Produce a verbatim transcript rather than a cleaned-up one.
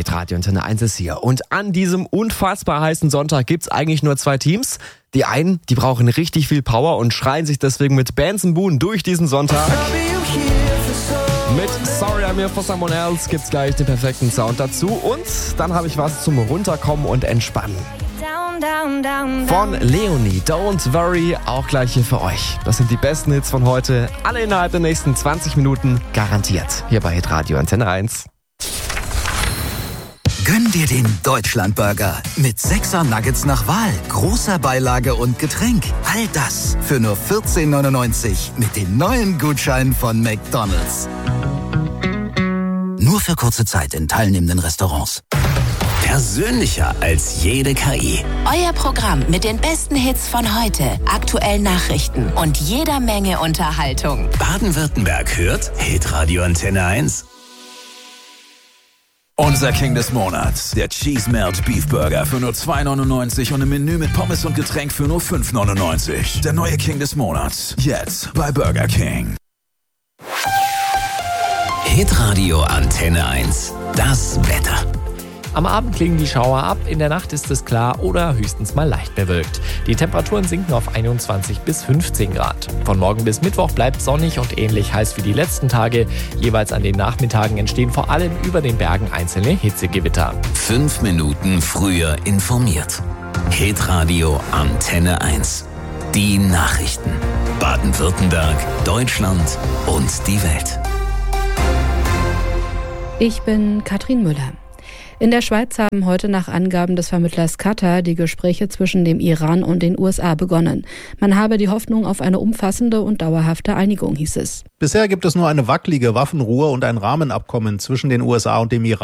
Radio Antenne eins ist hier. Und an diesem unfassbar heißen Sonntag gibt's eigentlich nur zwei Teams. Die einen, die brauchen richtig viel Power und schreien sich deswegen mit Bands und Buhen durch diesen Sonntag. Mit Sorry I'm Here for Someone Else gibt's gleich den perfekten Sound dazu. Und dann habe ich was zum Runterkommen und Entspannen. Von Leonie, Don't Worry, auch gleich hier für euch. Das sind die besten Hits von heute, alle innerhalb der nächsten zwanzig Minuten garantiert. Hier bei Hitradio Antenne eins. Gönn dir den Deutschlandburger mit sechser Nuggets nach Wahl, großer Beilage und Getränk. All das für nur vierzehn neunundneunzig mit dem neuen Gutschein von McDonald's. Nur für kurze Zeit in teilnehmenden Restaurants. Persönlicher als jede K I. Euer Programm mit den besten Hits von heute, aktuellen Nachrichten und jeder Menge Unterhaltung. Baden-Württemberg hört Hitradio Antenne eins. Unser King des Monats, der Cheese Melt Beef Burger für nur zwei neunundneunzig und ein Menü mit Pommes und Getränk für nur fünf neunundneunzig. Der neue King des Monats, jetzt bei Burger King. Hitradio Antenne eins, das Wetter. Am Abend klingen die Schauer ab, in der Nacht ist es klar oder höchstens mal leicht bewölkt. Die Temperaturen sinken auf einundzwanzig bis fünfzehn Grad. Von morgen bis Mittwoch bleibt sonnig und ähnlich heiß wie die letzten Tage. Jeweils an den Nachmittagen entstehen vor allem über den Bergen einzelne Hitzegewitter. Fünf Minuten früher informiert. Hitradio Antenne eins. Die Nachrichten. Baden-Württemberg, Deutschland und die Welt. Ich bin Katrin Müller. In der Schweiz haben heute nach Angaben des Vermittlers Katar die Gespräche zwischen dem Iran und den U S A begonnen. Man habe die Hoffnung auf eine umfassende und dauerhafte Einigung, hieß es. Bisher gibt es nur eine wackelige Waffenruhe und ein Rahmenabkommen zwischen den U S A und dem Iran.